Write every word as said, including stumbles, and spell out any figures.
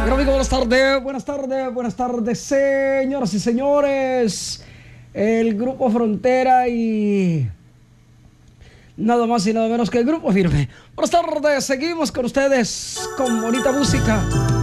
Gráfico, buenas tardes, buenas tardes, buenas tardes, señoras y señores. El Grupo Frontera y nada más y nada menos que el Grupo Firme. Buenas tardes, seguimos con ustedes con bonita música.